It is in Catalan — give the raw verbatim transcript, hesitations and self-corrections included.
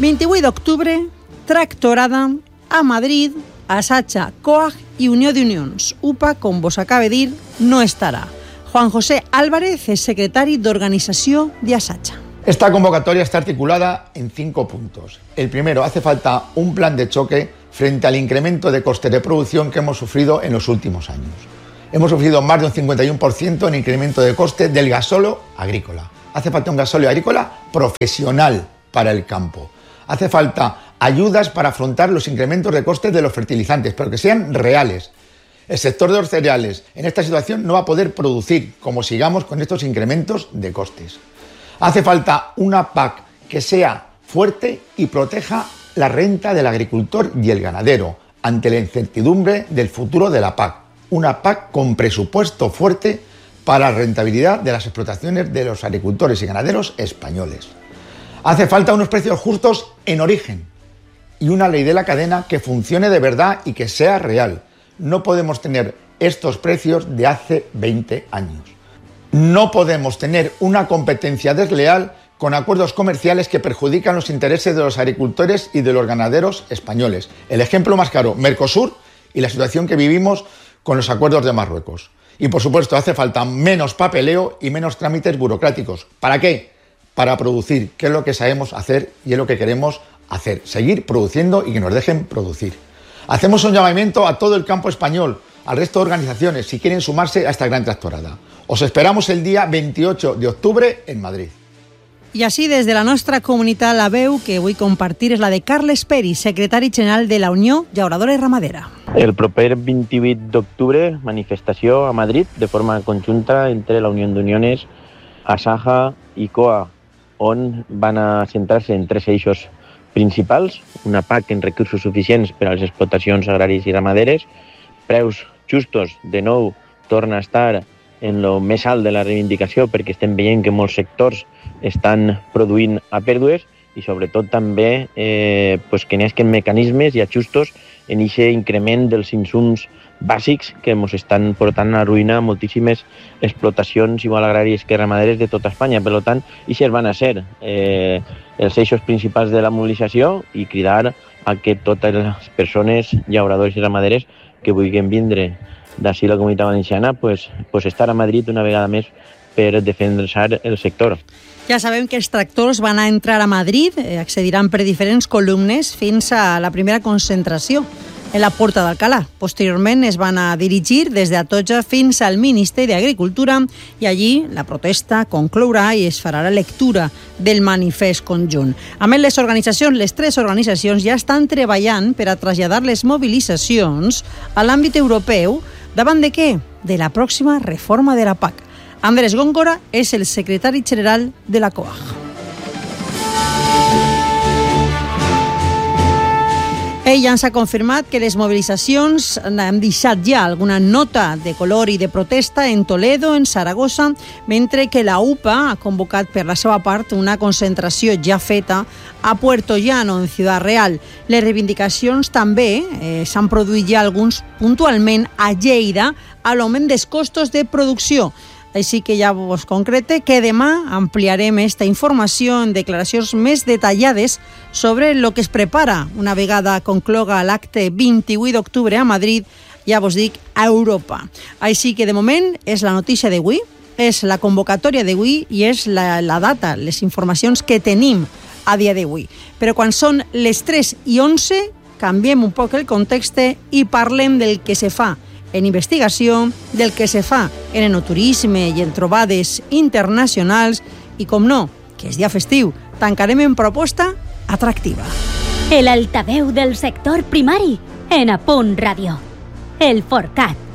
vint-i-vuit d'octubre, tractorada a Madrid, Asacha, Coag i Unió d'Unions. U P A, com vos acaba de dir, no estarà. Juan José Álvarez es secretari d'Organizació de Asacha. Esta convocatoria está articulada en cinco puntos. El primero, hace falta un plan de choque frente al incremento de costes de producción que hemos sufrido en los últimos años. Hemos sufrido más de un cincuenta y uno por ciento en incremento de coste del gasóleo agrícola. Hace falta un gasóleo agrícola profesional para el campo. Hace falta ayudas para afrontar los incrementos de costes de los fertilizantes, pero que sean reales. El sector de los cereales en esta situación no va a poder producir como sigamos con estos incrementos de costes. Hace falta una P A C que sea fuerte y proteja la renta del agricultor y el ganadero ante la incertidumbre del futuro de la P A C. Una P A C con presupuesto fuerte para la rentabilidad de las explotaciones de los agricultores y ganaderos españoles. Hace falta unos precios justos en origen y una ley de la cadena que funcione de verdad y que sea real. No podemos tener estos precios de hace veinte años. No podemos tener una competencia desleal con acuerdos comerciales que perjudican los intereses de los agricultores y de los ganaderos españoles. El ejemplo más claro, Mercosur y la situación que vivimos con los acuerdos de Marruecos. Y por supuesto hace falta menos papeleo y menos trámites burocráticos. ¿Para qué? Para producir, que es lo que sabemos hacer y es lo que queremos hacer. Seguir produciendo y que nos dejen producir. Hacemos un llamamiento a todo el campo español, al resto de organizaciones, si quieren sumarse a esta gran tractorada. Os esperamos el día veintiocho de octubre en Madrid. I així, des de la nostra comunitat, la veu que vull compartir és la de Carles Peri, secretari general de la Unió Llauradora i Ramadera. El proper vint-i-vuit d'octubre, manifestació a Madrid de forma conjunta entre la Unió d'Uniones, Asaja i Coag, on van a centrar-se en tres eixos principals, una P A C en recursos suficients per a les explotacions agràries i ramaderes, preus justos, de nou, torna a estar en lo més alt de la reivindicació perquè estem veient que molts sectors estan produint a pèrdues i sobretot també eh, pues que n'hi mecanismes i ajustos en aquest increment dels insums bàsics que ens estan portant a ruïna moltíssimes explotacions igual agràries que ramaderes de tota Espanya. Per tant, aquests van a ser eh, els eixos principals de la mobilització i cridar a que totes les persones, llauradors i ramaderes que vulguin vindre d'ací la Comunitat Valenciana, pues, pues estar a Madrid una vegada més per defensar el sector. Ja sabem que els tractors van a entrar a Madrid, eh, accediran per diferents columnes fins a la primera concentració en la Porta d'Alcalá. Posteriorment es van a dirigir des d'Atocha fins al Ministeri d'Agricultura i allí la protesta conclourà i es farà la lectura del manifest conjunt. A més, les organitzacions, les tres organitzacions ja estan treballant per a traslladar les mobilitzacions a l'àmbit europeu davant de què? De la pròxima reforma de la P A C. Andrés Góngora és el secretari general de la Coag. Ell ja ens ha confirmat que les mobilitzacions han deixat ja alguna nota de color i de protesta en Toledo, en Saragossa, mentre que la U P A ha convocat per la seva part una concentració ja feta a Puerto Llano, en Ciudad Real. Les reivindicacions també eh, s'han produït ja alguns puntualment a Lleida a l'augment dels costos de producció. Així que ja vos concrete que demà ampliarem esta informació en declaracions més detallades sobre el que es prepara una vegada concloga l'acte vint-i-vuit d'octubre a Madrid, ja vos dic, a Europa. Així que de moment és la notícia d'avui, és la convocatòria d'avui i és la, la data, les informacions que tenim a dia d'avui. Però quan són les tres i onze, canviem un poc el context i parlem del que se fa en investigació, del que se fa en enoturisme i en trobades internacionals i, com no, que és dia festiu, tancarem en proposta atractiva. El altaveu del sector primari en A Punt Ràdio. El Forcat.